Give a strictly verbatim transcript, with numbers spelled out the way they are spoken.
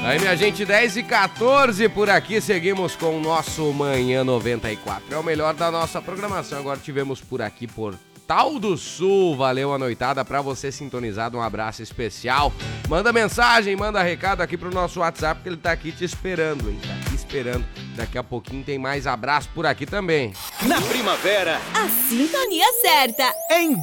Aí, minha gente, dez e quatorze por aqui, seguimos com o nosso Manhã noventa e quatro. É o melhor da nossa programação. Agora tivemos por aqui Portal do Sul. Valeu a noitada pra você sintonizado. Um abraço especial. Manda mensagem, manda recado aqui pro nosso WhatsApp, que ele tá aqui te esperando, hein? Tá aqui esperando. Daqui a pouquinho tem mais abraço por aqui também. Na primavera, a sintonia certa. Em